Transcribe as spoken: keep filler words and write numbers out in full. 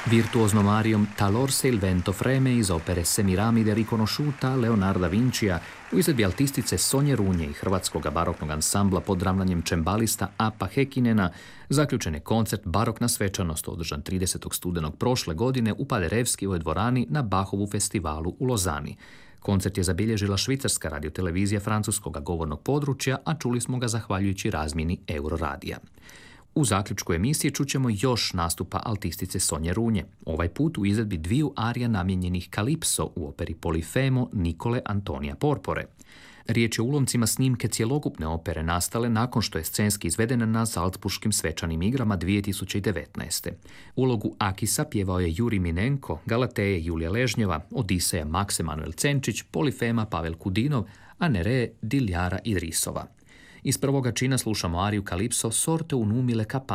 Virtuoznom arijom Talor se il vento freme iz opere Semiramide riconosciuta Leonarda Vincija u izvedbi altistice Sonje Runje i hrvatskog baroknog ansambla pod ravnanjem čembalista Apa Hekinena zaključen je koncert Barokna svečanost održan tridesetog studenog prošle godine u Paderewskijevoj dvorani na Bachovu festivalu u Lozani. Koncert je zabilježila švicarska radiotelevizija francuskog govornog područja, a čuli smo ga zahvaljujući razmjeni Euroradija. U zaključku emisije čućemo još nastupa altistice Sonje Runje, ovaj put u izvedbi dviju arija namijenjenih Kalipso u operi Polifemo Nikole Antonija Porpore. Riječ je o ulomcima snimke cjelokupne opere nastale nakon što je scenski izvedena na Salzburškim svečanim igrama dvije tisuće devetnaeste. Ulogu Akisa pjevao je Juri Minenko, Galateje Julija Ležnjeva, Odiseja Makse Manuel Cenčić, Polifema Pavel Kudinov, a Nereje Diljara Idrisova. Iz prvoga čina slušamo ariju Kalipso Sorte un umile